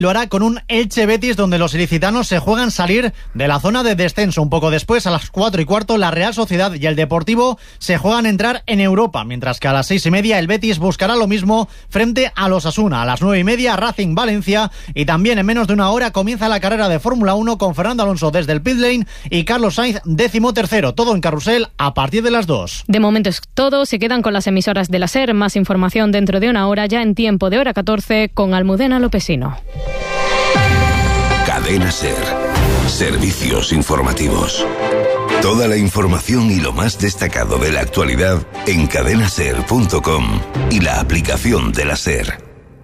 Lo hará con un Elche Betis, donde los ilicitanos se juegan salir de la zona de descenso. Un poco después, a las 4:15, la Real Sociedad y el Deportivo se juegan entrar en Europa, mientras que a las 6:30 el Betis buscará lo mismo frente a los Osasuna. A las 9:30 Racing Valencia, y también en menos de una hora comienza la carrera de Fórmula 1 con Fernando Alonso desde el pit lane y Carlos Sainz 13º. Todo en Carrusel a partir de las 2. De momento es todo. Se quedan con las emisoras de la SER. Más información dentro de una hora, ya en tiempo de hora 14, con Almudena Lopesino. Cadena SER. Servicios informativos. Toda la información y lo más destacado de la actualidad en cadenaser.com y la aplicación de la SER.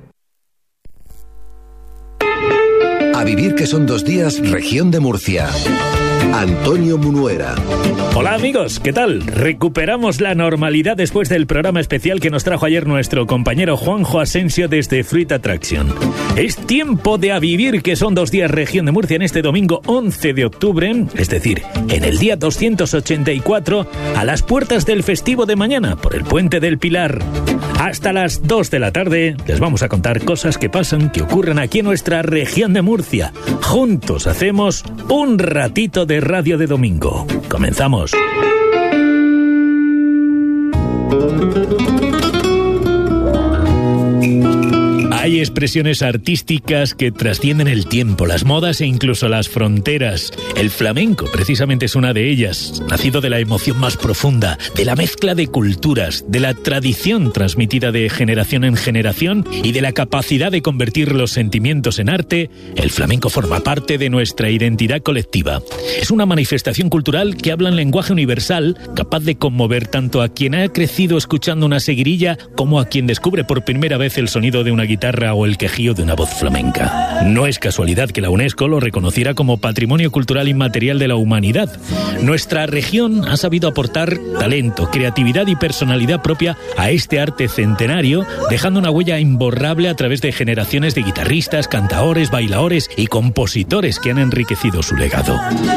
A vivir que son 2 días, región de Murcia. Antonio Munuera. Hola amigos, ¿qué tal? Recuperamos la normalidad después del programa especial que nos trajo ayer nuestro compañero Juanjo Asensio desde Fruit Attraction. Es tiempo de A vivir que son 2 días, región de Murcia, en este domingo 11 de octubre, es decir, en el día 284, a las puertas del festivo de mañana, por el Puente del Pilar. Hasta las 2 de la tarde les vamos a contar cosas que pasan, que ocurren aquí en nuestra región de Murcia. Juntos hacemos un ratito de radio de domingo. Comenzamos. Hay expresiones artísticas que trascienden el tiempo, las modas e incluso las fronteras. El flamenco, precisamente, es una de ellas, nacido de la emoción más profunda, de la mezcla de culturas, de la tradición transmitida de generación en generación y de la capacidad de convertir los sentimientos en arte. El flamenco forma parte de nuestra identidad colectiva. Es una manifestación cultural que habla en lenguaje universal, capaz de conmover tanto a quien ha crecido escuchando una seguirilla como a quien descubre por primera vez el sonido de una guitarra o el quejío de una voz flamenca. No es casualidad que la UNESCO lo reconociera como Patrimonio Cultural Inmaterial de la Humanidad. Nuestra región ha sabido aportar talento, creatividad y personalidad propia a este arte centenario, dejando una huella imborrable a través de generaciones de guitarristas, cantaores, bailadores y compositores que han enriquecido su legado.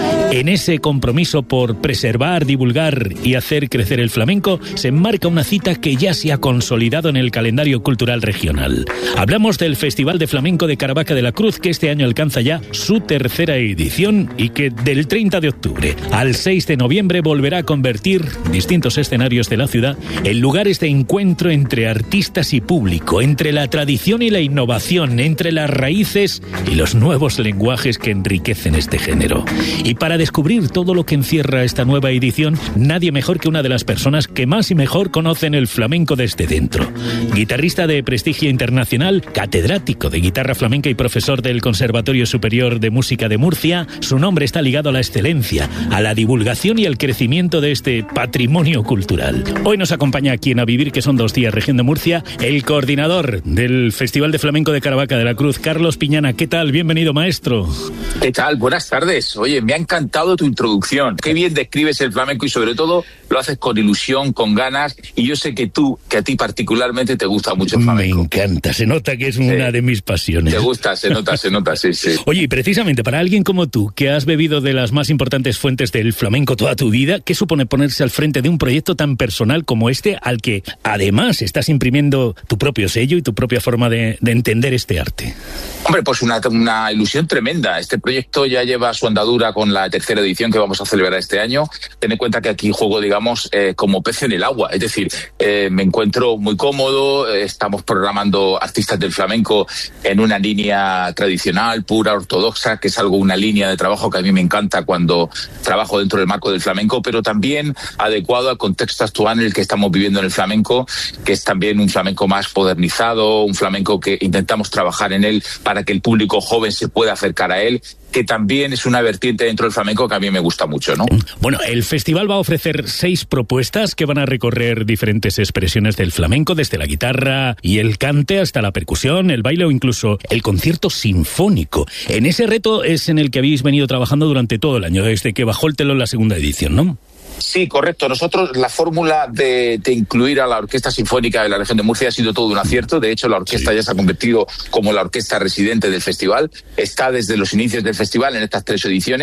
En ese compromiso por preservar, divulgar y hacer crecer el flamenco se enmarca una cita que ya se ha consolidado en el calendario cultural regional. Hablamos del Festival de Flamenco de Caravaca de la Cruz, que este año alcanza ya su 3ª edición y que del 30 de octubre al 6 de noviembre volverá a convertir distintos escenarios de la ciudad en lugares de encuentro entre artistas y público, entre la tradición y la innovación, entre las raíces y los nuevos lenguajes que enriquecen este género. Y para descubrir todo lo que encierra esta nueva edición, nadie mejor que una de las personas que más y mejor conocen el flamenco desde dentro. Guitarrista de prestigio internacional, catedrático de guitarra flamenca y profesor del Conservatorio Superior de Música de Murcia, su nombre está ligado a la excelencia, a la divulgación y al crecimiento de este patrimonio cultural. Hoy nos acompaña aquí en A vivir que son 2 días, región de Murcia, el coordinador del Festival de Flamenco de Caravaca de la Cruz, Carlos Piñana. ¿Qué tal? Bienvenido, maestro. ¿Qué tal? Buenas tardes. Oye, me ha encantado tu introducción. Qué bien describes el flamenco y sobre todo lo haces con ilusión, con ganas, y yo sé que a ti particularmente te gusta mucho el flamenco. Me encanta, se nota que es una de mis pasiones. Te gusta, se nota, sí. Oye, y precisamente para alguien como tú, que has bebido de las más importantes fuentes del flamenco toda tu vida, ¿qué supone ponerse al frente de un proyecto tan personal como este, al que además estás imprimiendo tu propio sello y tu propia forma de entender este arte? Hombre, pues una ilusión tremenda. Este proyecto ya lleva su andadura con la 3ª edición que vamos a celebrar este año. Ten en cuenta que aquí juego, digamos, como pez en el agua. Es decir, me encuentro muy cómodo, estamos programando artistas del flamenco en una línea tradicional, pura, ortodoxa, que es una línea de trabajo que a mí me encanta cuando trabajo dentro del marco del flamenco, pero también adecuado al contexto actual en el que estamos viviendo en el flamenco, que es también un flamenco más modernizado, un flamenco que intentamos trabajar en él para que el público joven se pueda acercar a él, que también es una vertiente dentro del flamenco que a mí me gusta mucho, ¿no? Bueno, el festival va a ofrecer 6 propuestas que van a recorrer diferentes expresiones del flamenco, desde la guitarra y el cante hasta la percusión, el baile o incluso el concierto sinfónico. En ese reto es en el que habéis venido trabajando durante todo el año, desde que bajó el telón la 2ª edición, ¿no? Sí, correcto. Nosotros, la fórmula de incluir a la Orquesta Sinfónica de la Región de Murcia ha sido todo un acierto. De hecho, la orquesta ya se ha convertido como la orquesta residente del festival. Está desde los inicios del festival en estas 3 ediciones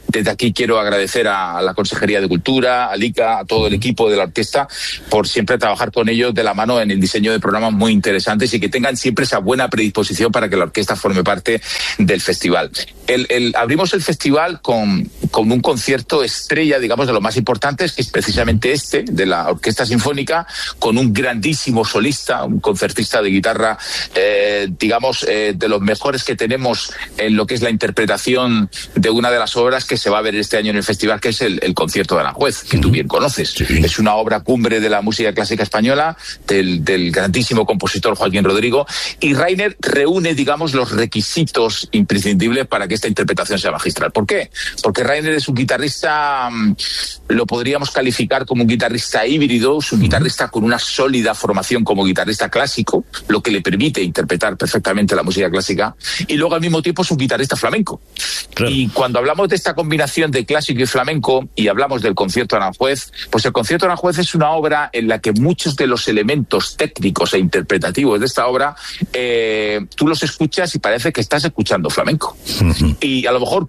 Desde aquí quiero agradecer a la Consejería de Cultura, a Lica, a todo el equipo de la orquesta, por siempre trabajar con ellos de la mano en el diseño de programas muy interesantes y que tengan siempre esa buena predisposición para que la orquesta forme parte del festival. Abrimos el festival con un concierto estrella, digamos, de lo más importantes, que es precisamente de la Orquesta Sinfónica, con un grandísimo solista, un concertista de guitarra, de los mejores que tenemos en lo que es la interpretación de una de las obras que se va a ver este año en el festival, que es el concierto de Aranjuez, que tú bien conoces. Sí. Es una obra cumbre de la música clásica española, del grandísimo compositor Joaquín Rodrigo, y Rainer reúne, digamos, los requisitos imprescindibles para que esta interpretación sea magistral. ¿Por qué? Porque Rainer es un guitarrista, lo podríamos calificar como un guitarrista híbrido, es un guitarrista con una sólida formación como guitarrista clásico, lo que le permite interpretar perfectamente la música clásica, y luego al mismo tiempo es un guitarrista flamenco. Claro. Y cuando hablamos de esta combinación de clásico y flamenco, y hablamos del concierto de Aranjuez, pues el concierto de Aranjuez es una obra en la que muchos de los elementos técnicos e interpretativos de esta obra, tú los escuchas y parece que estás escuchando flamenco. Y a lo mejor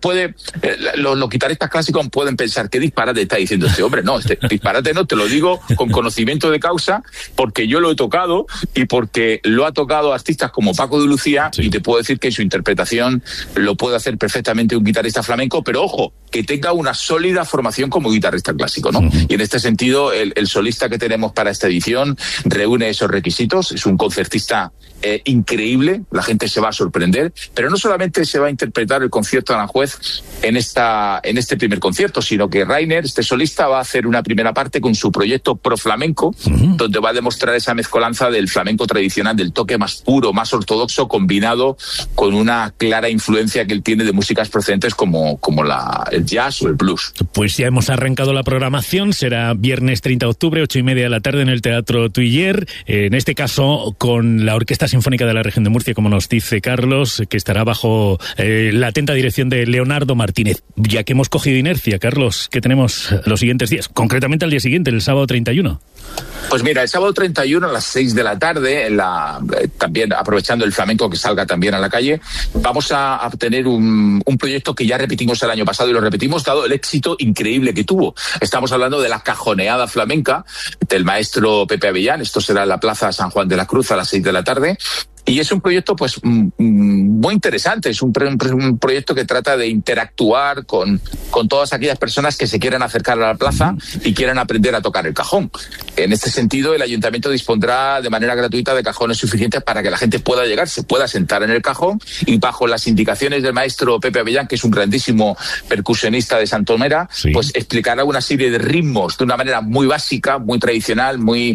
los guitarristas clásicos pueden pensar, ¿qué disparate está diciendo este hombre? No, este disparate no, te lo digo con conocimiento de causa, porque yo lo he tocado y porque lo ha tocado artistas como Paco de Lucía, sí. Y te puedo decir que su interpretación lo puede hacer perfectamente un guitarrista flamenco, pero ojo, que tenga una sólida formación como guitarrista clásico, ¿no? Y en este sentido, el solista que tenemos para esta edición reúne esos requisitos, es un concertista increíble, la gente se va a sorprender, pero no solamente se va a interpretar el concierto de Aranjuez en este primer concierto, sino que Rainer, este solista, va a hacer una primera parte con su proyecto Pro Flamenco, donde va a demostrar esa mezcolanza del flamenco tradicional, del toque más puro, más ortodoxo, combinado con una clara influencia que él tiene de músicas procedentes como el jazz o el blues. Pues ya hemos arrancado la programación, será viernes 30 de octubre, 8:30 de la tarde en el Teatro Tuiller, en este caso con la Orquesta Sinfónica de la Región de Murcia, como nos dice Carlos, que estará bajo la atenta dirección de Leonardo Martínez. Ya que hemos cogido inercia, Carlos, ¿qué tenemos los siguientes días? Concretamente al día siguiente, el sábado 31. Pues mira, el sábado 31 a las 6 de la tarde, también aprovechando el flamenco que salga también a la calle, vamos a tener un proyecto que ya repetimos el año pasado y lo repetimos dado el éxito increíble que tuvo. Estamos hablando de la cajoneada flamenca del maestro Pepe Avellán. Esto será en la Plaza San Juan de la Cruz a las 6 de la tarde. Y es un proyecto pues muy interesante, es un proyecto que trata de interactuar con todas aquellas personas que se quieran acercar a la plaza y quieran aprender a tocar el cajón. En este sentido, el ayuntamiento dispondrá de manera gratuita de cajones suficientes para que la gente pueda llegar, se pueda sentar en el cajón y bajo las indicaciones del maestro Pepe Avellán, que es un grandísimo percusionista de Santomera, sí. Pues explicará una serie de ritmos de una manera muy básica, muy tradicional, muy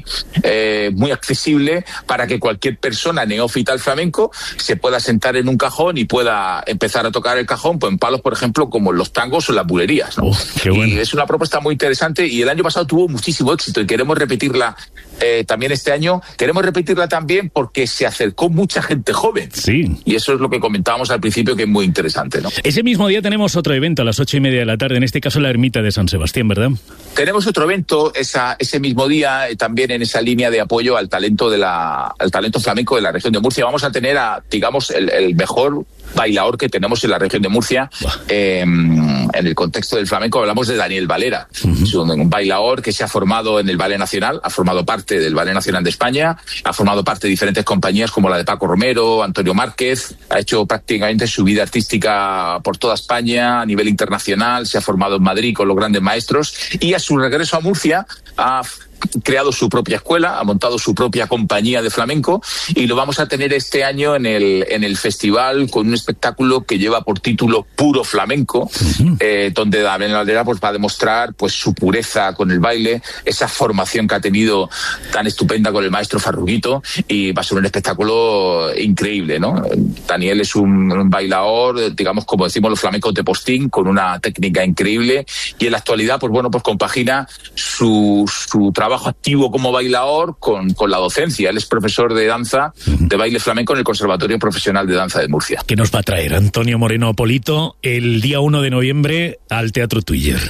accesible, para que cualquier persona neófita al flamenco se pueda sentar en un cajón y pueda empezar a tocar el cajón pues en palos, por ejemplo, como los tangos o las bulerías, ¿no? Qué bueno. Y es una propuesta muy interesante y el año pasado tuvo muchísimo éxito y queremos repetirla también este año. Queremos repetirla también porque se acercó mucha gente joven. Sí. Y eso es lo que comentábamos al principio, que es muy interesante, ¿no? Ese mismo día tenemos otro evento a las 8:30 de la tarde, en este caso la Ermita de San Sebastián, ¿verdad? Tenemos otro evento ese mismo día, también en esa línea de apoyo al talento flamenco de la región de Murcia. Vamos a tener digamos, el mejor bailaor que tenemos en la región de Murcia. En el contexto del flamenco hablamos de Daniel Valera. Es un bailaor que se ha formado en el Ballet Nacional, ha formado parte del Ballet Nacional de España, ha formado parte de diferentes compañías como la de Paco Romero, Antonio Márquez, ha hecho prácticamente su vida artística por toda España a nivel internacional, se ha formado en Madrid con los grandes maestros y a su regreso a Murcia ha creado su propia escuela, ha montado su propia compañía de flamenco y lo vamos a tener este año en el festival con un espectáculo que lleva por título Puro Flamenco, donde Daniel Valera pues va a demostrar pues su pureza con el baile, esa formación que ha tenido tan estupenda con el maestro Farruguito, y va a ser un espectáculo increíble, ¿no? Daniel es un bailador, digamos, como decimos los flamencos de postín, con una técnica increíble, y en la actualidad pues bueno, pues compagina su trabajo activo como bailador con la docencia. Él es profesor de danza, de baile flamenco en el Conservatorio Profesional de Danza de Murcia. ¿Qué nos va a traer Antonio Moreno Polito el día 1 de noviembre al Teatro Tuiller?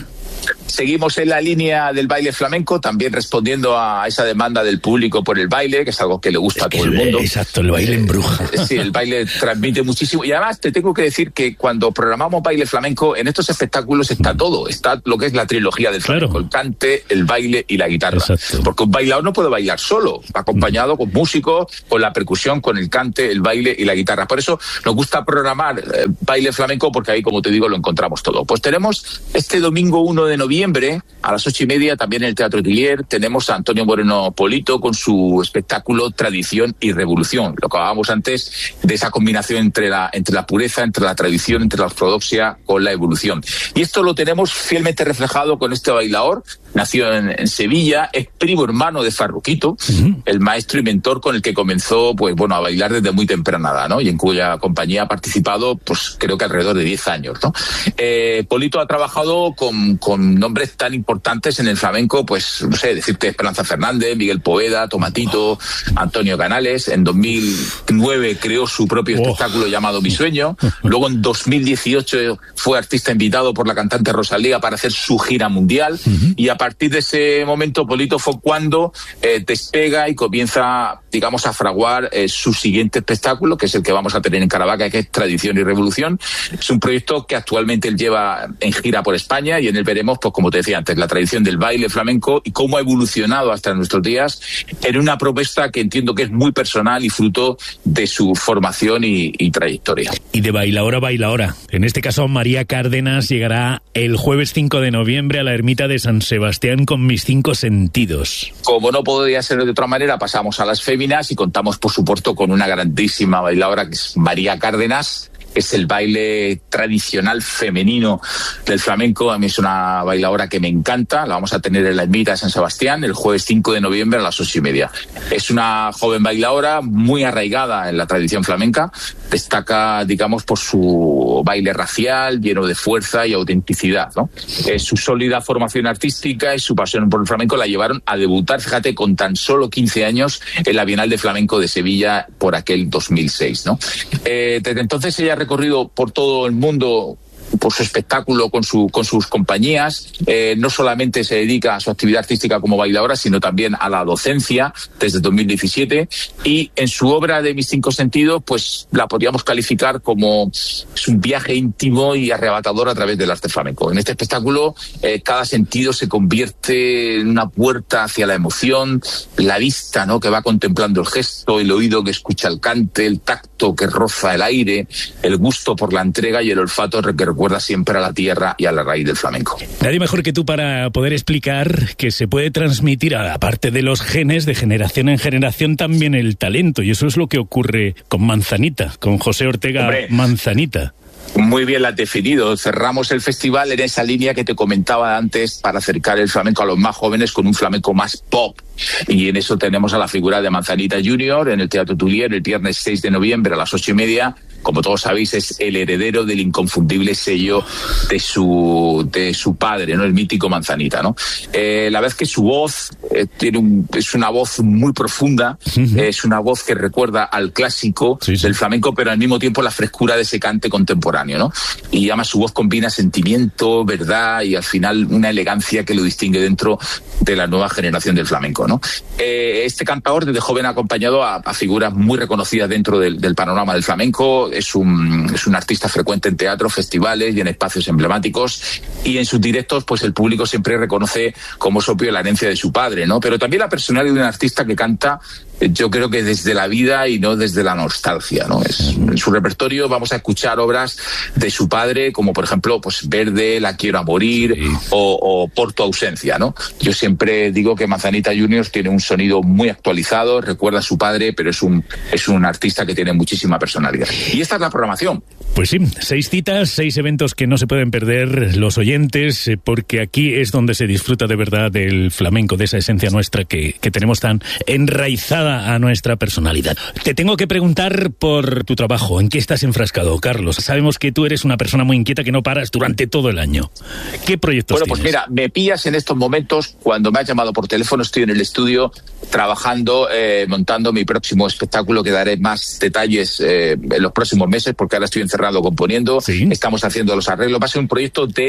Seguimos en la línea del baile flamenco, también respondiendo a esa demanda del público por el baile, que es algo que le gusta a todo el mundo. Exacto, el baile embruja. Sí, el baile transmite muchísimo. Y además te tengo que decir que cuando programamos baile flamenco, en estos espectáculos está todo. Está lo que es la trilogía del flamenco, claro. El cante, el baile y la guitarra. Exacto. Porque un bailador no puede bailar solo, va acompañado con músicos, con la percusión, con el cante, el baile y la guitarra. Por eso nos gusta programar baile flamenco, porque ahí, como te digo, lo encontramos todo. Pues tenemos este domingo 1 de noviembre a las 8:30, también en el Teatro Tillier, tenemos a Antonio Moreno Polito con su espectáculo Tradición y Revolución. Lo que hablábamos antes de esa combinación entre la pureza, entre la tradición, entre la ortodoxia con la evolución. Y esto lo tenemos fielmente reflejado con este bailaor. Nació en Sevilla, es primo hermano de Farruquito, el maestro y mentor con el que comenzó, pues bueno, a bailar desde muy temprana edad, ¿no? Y en cuya compañía ha participado, pues creo que alrededor de 10 años, ¿no? Polito ha trabajado con nombres tan importantes en el flamenco, pues no sé, decirte Esperanza Fernández, Miguel Poveda, Tomatito, Antonio Canales. En 2009 creó su propio espectáculo llamado Mi Sueño. Luego en 2018 fue artista invitado por la cantante Rosalía para hacer su gira mundial. Y a partir de ese momento, Polito fue cuando despega y comienza, digamos, a fraguar su siguiente espectáculo, que es el que vamos a tener en Caravaca, que es Tradición y Revolución. Es un proyecto que actualmente él lleva en gira por España, y en él veremos, pues como te decía antes, la tradición del baile flamenco y cómo ha evolucionado hasta nuestros días en una propuesta que entiendo que es muy personal y fruto de su formación y trayectoria. Y de bailaora a bailaora. En este caso, María Cárdenas llegará el jueves 5 de noviembre a la Ermita de San Sebastián con Mis 5 sentidos. Como no podría ser de otra manera, pasamos a las féminas y contamos, por supuesto, con una grandísima bailaora que es María Cárdenas. Es el baile tradicional femenino del flamenco. A mí es una bailaora que me encanta. La vamos a tener en la Ermita de San Sebastián el jueves 5 de noviembre a las 8:30. Es una joven bailaora muy arraigada en la tradición flamenca. Destaca, digamos, por su baile racial, lleno de fuerza y autenticidad, ¿no? Su sólida formación artística y su pasión por el flamenco la llevaron a debutar, fíjate, con tan solo 15 años en la Bienal de Flamenco de Sevilla por aquel 2006, ¿no? Desde entonces ella ha recorrido por todo el mundo por su espectáculo con sus compañías. No solamente se dedica a su actividad artística como bailadora, sino también a la docencia desde 2017, y en su obra de Mis 5 sentidos, pues la podríamos calificar como es un viaje íntimo y arrebatador a través del arte flamenco. En este espectáculo cada sentido se convierte en una puerta hacia la emoción, la vista, ¿no?, que va contemplando el gesto, el oído que escucha el cante, el tacto que roza el aire, el gusto por la entrega y el olfato que recuerda siempre a la tierra y a la raíz del flamenco. Nadie mejor que tú para poder explicar que se puede transmitir, aparte de los genes, de generación en generación, también el talento, y eso es lo que ocurre con Manzanita, con José Ortega. ¡Hombre! Manzanita. Muy bien la has definido. Cerramos el festival en esa línea que te comentaba antes, para acercar el flamenco a los más jóvenes con un flamenco más pop. Y en eso tenemos a la figura de Manzanita Junior en el Teatro Tillier el viernes 6 de noviembre a las 8:30. Como todos sabéis, es el heredero del inconfundible sello de su padre, ¿no?, el mítico Manzanita, ¿no? La verdad es que su voz es una voz muy profunda, es una voz que recuerda al clásico del flamenco, pero al mismo tiempo la frescura de ese cante contemporáneo, ¿no? Y además su voz combina sentimiento, verdad y al final una elegancia que lo distingue dentro de la nueva generación del flamenco, ¿no? Este cantador desde joven ha acompañado a figuras muy reconocidas dentro del panorama del flamenco. Es un artista frecuente en teatros, festivales y en espacios emblemáticos, y en sus directos pues el público siempre reconoce como es obvio la herencia de su padre, ¿no? Pero también la personalidad de un artista que canta, yo creo que desde la vida y no desde la nostalgia, ¿no? En su repertorio vamos a escuchar obras de su padre, como por ejemplo pues Verde, La quiero a morir, o Por tu ausencia, ¿no? Yo siempre digo que Manzanita Junior tiene un sonido muy actualizado, recuerda a su padre, pero es un artista que tiene muchísima personalidad. Y esta es la programación. Pues sí, 6 citas, 6 eventos que no se pueden perder los oyentes, porque aquí es donde se disfruta de verdad del flamenco, de esa esencia nuestra que tenemos tan enraizada a nuestra personalidad. Te tengo que preguntar por tu trabajo. ¿En qué estás enfrascado, Carlos? Sabemos que tú eres una persona muy inquieta, que no paras durante todo el año. ¿Qué proyectos tienes? Pues mira, me pillas en estos momentos, cuando me has llamado por teléfono, estoy en el estudio trabajando, montando mi próximo espectáculo, que daré más detalles en los próximos meses, porque ahora estoy encerrado componiendo. ¿Sí? Estamos haciendo los arreglos. Va a ser un proyecto de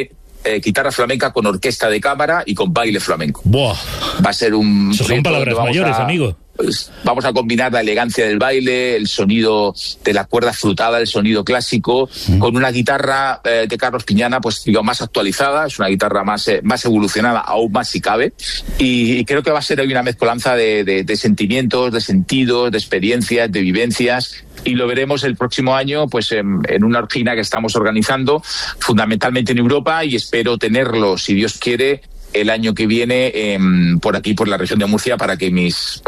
guitarra flamenca con orquesta de cámara y con baile flamenco. ¡Buah! Va a ser un... Eso son palabras mayores, amigo. Pues vamos a combinar la elegancia del baile, el sonido de la cuerda flutada, el sonido clásico, con una guitarra de Carlos Piñana, pues digo, más actualizada, es una guitarra más evolucionada, aún más si cabe, y creo que va a ser hoy una mezcolanza de sentimientos, de sentidos, de experiencias, de vivencias, y lo veremos el próximo año pues en una orgina que estamos organizando, fundamentalmente en Europa, y espero tenerlo, si Dios quiere, el año que viene por aquí, por la región de Murcia, para que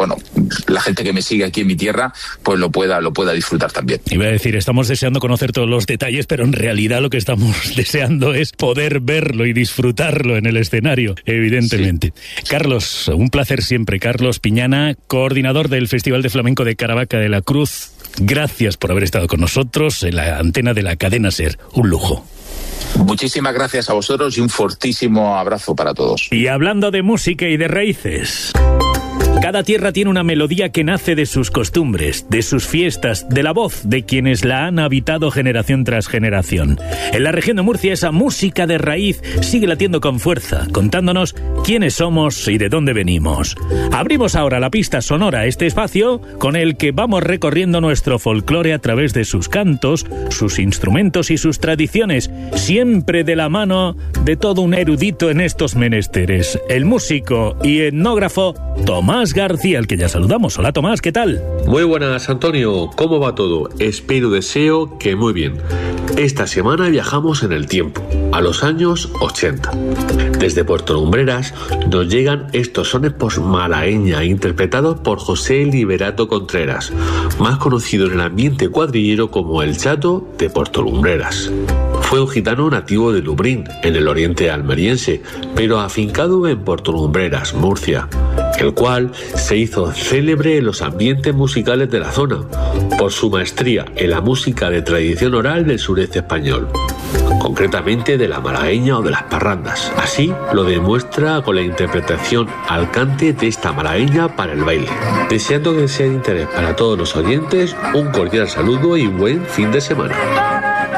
la gente que me sigue aquí en mi tierra pues lo pueda disfrutar también. Iba a decir, estamos deseando conocer todos los detalles, pero en realidad lo que estamos deseando es poder verlo y disfrutarlo en el escenario, evidentemente. Sí. Carlos, un placer siempre. Carlos Piñana, coordinador del Festival de Flamenco de Caravaca de la Cruz. Gracias por haber estado con nosotros en la antena de la cadena SER. Un lujo. Muchísimas gracias a vosotros y un fortísimo abrazo para todos. Y hablando de música y de raíces, cada tierra tiene una melodía que nace de sus costumbres, de sus fiestas, de la voz de quienes la han habitado generación tras generación. En la región de Murcia esa música de raíz sigue latiendo con fuerza, contándonos quiénes somos y de dónde venimos. Abrimos ahora la pista sonora a este espacio con el que vamos recorriendo nuestro folclore a través de sus cantos, sus instrumentos y sus tradiciones, siempre de la mano de todo un erudito en estos menesteres, el músico y etnógrafo Tomás García, al que ya saludamos. Hola Tomás, ¿qué tal? Muy buenas, Antonio, ¿cómo va todo? Deseo que muy bien. Esta semana viajamos en el tiempo, a los años 80. Desde Puerto Lumbreras nos llegan estos sones post-malagueña interpretados por José Liberato Contreras, más conocido en el ambiente cuadrillero como el Chato de Puerto Lumbreras. Fue un gitano nativo de Lubrín, en el oriente almeriense, pero afincado en Puerto Lumbreras, Murcia, el cual se hizo célebre en los ambientes musicales de la zona, por su maestría en la música de tradición oral del sureste español, concretamente de la malagueña o de las parrandas. Así lo demuestra con la interpretación al cante de esta malagueña para el baile. Deseando que sea de interés para todos los oyentes, un cordial saludo y buen fin de semana.